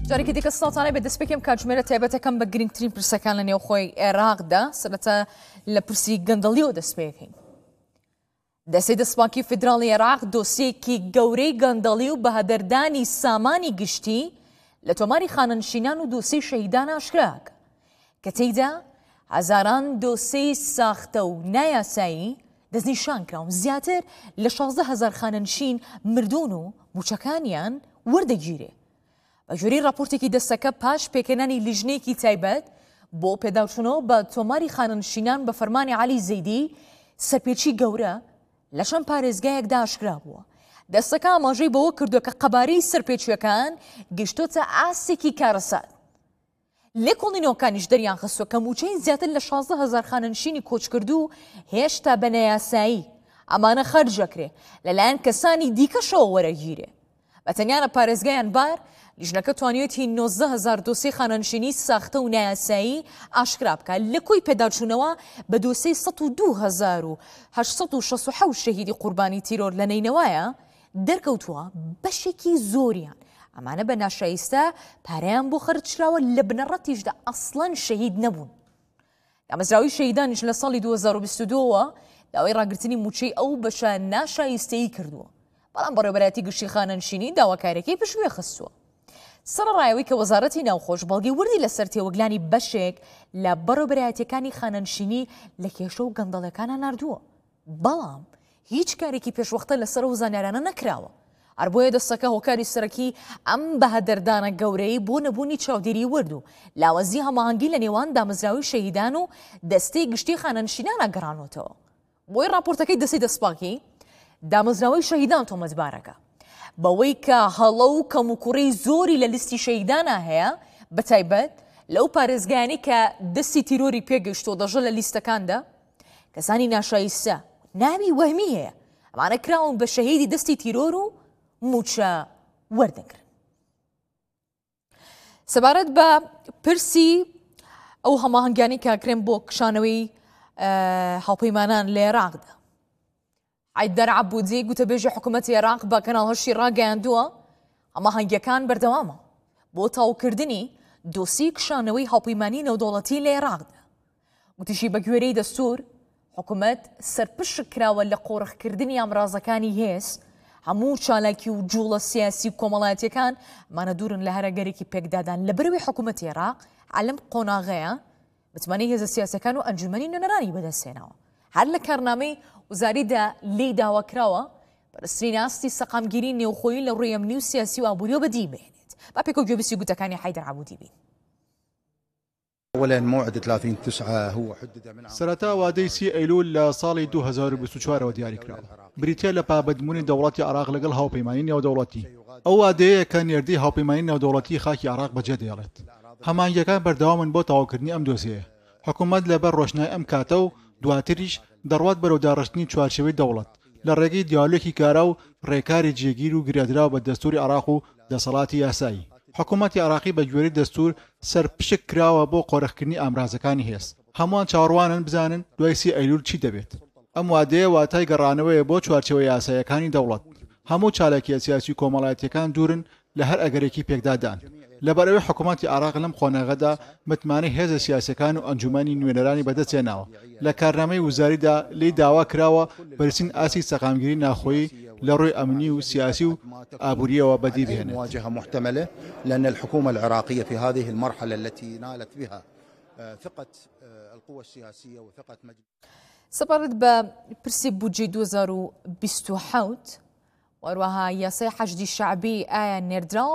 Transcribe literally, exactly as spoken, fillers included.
جارێکی دیکە سڵاتانە بێ دەست پێکەم کاتژمێرە تایبەتەکەم بە گرنگترین پرسەکان لە نێوخۆی عێراقدا سەرەتا لە پرسی گەندەڵیەوە دەست پێکەین. دەسەی دەسپانکی فیدراڵی عێراق دۆسیەکی گەورەی گەندەڵی و بەهەدەردانی سامانی گشتی لە تۆماری خانەنشینان و دۆسەی شەهیدان ئاشکراکە کە تێیدا هەزاران دۆسەی ساختە و نایاسایی دەستنیشان کراون زیاتر لە شازدە هەزار خانەنشین مردوون و موچەکانیان وەردەگیرێ. بە ژووری راپۆرتێکی دەستەکە پاش پێکەنانی لیژنەیەکی تایبەت بۆ پێداچوونەوە بە تۆماری خانەنشینان بە فەرمانی عەلی زەیدی سەرپێچی گەورە لە شەم پارێزگایەکدا ئاشکرا بووە. دەستەکە ئاماژەی بەوە کردووە کە قەبارەی سەرپێچیەکان گەیشتۆتە ئاسێکی کارەسات. لێ کۆڵینەوەکانیش دەریان خستووە کە موچەی زیاتر لە شازدە هەزار خانەنشینی کۆچکردو هێشتا بە نەیاسایی ئەمانە خەرجەکرێ لەلایەن کەسانی دیکەشەوە وەرەگیرێ. بە تەنیا لە پارێزگایان بار لیژنەکە توانیوێتی نۆزدە هەزار دۆسەی خانەنشینی ساختە و نایاسایی ئاشکرا بکە لە کۆی پێداچوونەوە بە دۆسەی سەد و دوو هەزار و هەشت سەد و شەست و حەوت شەهیدی قوربانی تیرۆر لە نینەوەیە دەرکەوتووە بەشێکی زۆریان. ئەمانە بە ناشایستە پارەیان بۆ خەرجراوە لە بنەڕەتیشدا ئەسڵەن شەهید نەبوون. دامەزراوی شەهیدانیش لە ساڵی دوو هەزار و بیست و دووەوە داوای ڕاگررتنی موچەی ئەو بەشە ناشایستەیی کردووە، بەڵام بەڕێوەبەرەتی گشتی خانەنشینی داواکارەکەی پشتگوێ خستووە. سەرڕایەوەی کە وەزارەتی ناوخۆش بەڵگەی وردی لەسەر تێوەگلانی بەشێک لە بەڕێوەبەرەتیەکانی خانەنشینی لە کێشە و گەندەڵەکانە ناردووە، بەڵام هیچ کارێکی پێشوەختە لەسەر و زانیارانە نەکراوە. هەربۆیە دەستەکە هۆکاری سەرەکی ئەم بەهەدەردانە گەورەی بۆ نەبوونی چاودێری ورد و لاوەزی هەماهەنگی لە نێوان دامەزراوی شەهیدان و دەستەی گشتی خانەنشینانە گەڕانەوەتەوە. بۆی راپۆرتەکەی دەستەی دەسپاکی دامەزراوی شەهیدان تۆمەتبارەکە بەوەی کە هەڵە و کەموکوڕی زۆری لە لیستی شەهیدانە هەیە، بەتایبەت لەو پارێزگایانی کە دەستی تیرۆری پێگەشتۆ دەژە لە لیستەکاندا کەسانی ناشایستە ناوی وەهمی هەیە، ئەمانە کراون بە شەهیدی دەستی تیرۆر و موچە وەردەگرن. سەبارەت بە پرسی ئەو هەماهەنگیانی کاکرێن بۆ کشانەوەی هاوپەیمانان لە عێراقدا، عەیدەر عەبوودی گوتەبێژی حکوومەتی عێراق بە کەناڵ هەشتی ڕاگەیاندووە هەماهەنگیەکان بەردەوامە بۆ تاوکردنی دۆسی کشانەوەی هاوپەیمانی نێودەوڵەتی لە عێراقدا. وتیشی بە گوێرەی دەستور حکوومەت سەرپشک کراوە لە قۆڕەخکردنی ئامرازەکانی هێز، هەموو چالاکی و جوڵە سیاسی و کۆمەڵایەتیەکان مانە دوورن لە هەرەگەرێکی پێکدادان لە بەروی حکوومەتی عێراق عەلەم قۆناغەیە بتمانەی هێزە سیاسەکان و ئەنجومەنی نوێنەرانی بەدەستێنەوە. هەر لە کارنامەی وزاریدا لێی داواکراوە بەرزترین ئاستی سەقامگیری نێوخۆیی لە ڕووی ئەمنی و سیاسی و ئابووریەوە بەدی بهێنێت. با پێکەوە گوێبیستی گوتەکانی حەیدەر عەبوودی بین. أولا موعد ثلاثين تسعة هو حدد من سەرەتا وادەی سی ئەیلول لە ساڵی دوو هەزار و بیست و چوارەوە دیاری کراوە، بریتیە لە پابەدبوونی دەوڵەتی عێراق لەگەڵ هاوپەیمانی نێودەوڵەتی. ئەو وادەیە کە نێردەی هاوپەیمانی نێودەوڵەتی خاکی عێراق بەجێ دێڵێت. هەماهەنگیەکان بەردەوامن بۆ تەواوکردنی ئەم دۆسیەیە. حکوومەت لەبەر ڕۆشنای ئەم کاتە و دواتریش دەڕوات بەرەو داڕشتنی چوارچێوەی دەوڵەت لە ڕێگەی دیالۆگی کارا و ڕێکاری جێگیر و گرێدراوە بە دەستوری عێراق و دەسەڵاتی یاسایی. حکوومەتی عێراقی بە گوێرەی دەستور سەرپشک کراوە بۆ قۆڕەخکردنی ئامرازەکانی هێز. هەمووان چاڕوانن بزانن دوای سی ئەیلول چی دەبێت. ئەم وادەیە واتای گەڕانەوەیە بۆ چوارچێوە یاساییەکانی دەوڵەت. هەموو چالاکیە سیاسی و کۆمەڵایەتیەکان دوورن لە هەر ئەگەرێکی پێکدادان. لەبەرەوەی حکوومەتی عێراق لەم خۆنەغەدا متمانەی هێزە سیاسەکان و ئەنجومەنی نوێنەرانی بەدەستێناوە. لە کارنامەی وزاریدا لی داوا کراوە بەرزترین ئاسی سەقامگیری ناخۆیی لە ڕووی ئەمنی و سیاسی و ئابووریەوە بەدی بهێنێت. مواجهة محتملة لأن الحكومة العراقية في هذه المرحلة التي نالت بها ثقة القوى السياسية وثقة مجلس. سەبارەت بە پرسی بودجەی دوو هەزار و بیست و حەوت وەروەها یاسای حەشدی شەعبی ئایا نێردراوە